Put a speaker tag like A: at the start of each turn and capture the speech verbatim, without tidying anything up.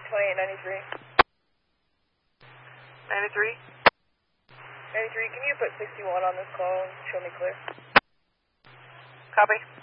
A: twenty-eight ninety-three.
B: ninety-three?
A: ninety-three, can you put sixty-one on this call and show me clear?
B: Copy.